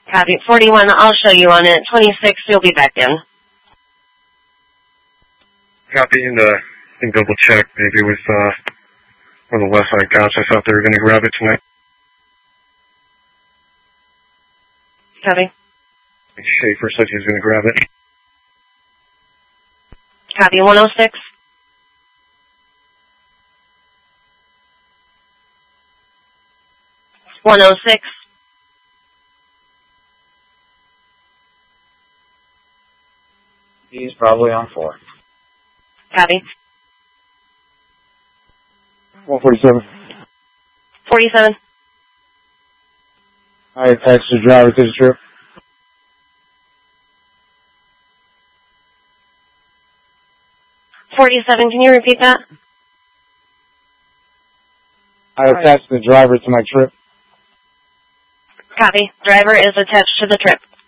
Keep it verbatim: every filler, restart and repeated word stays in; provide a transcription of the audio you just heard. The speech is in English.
Copy. forty-one, I'll show you on it. twenty-six, you'll be back in. Copy, and uh, I think double check. Maybe with uh, one of the West Side cops. I thought they were going to grab it tonight. Copy. Schaefer said he was going to grab it. Copy. one oh six. one oh six. He's probably on four. Copy. one forty-seven. forty-seven. I attached the driver to the trip. forty-seven, can you repeat that? I attached the driver to my trip. Copy. Driver is attached to the trip.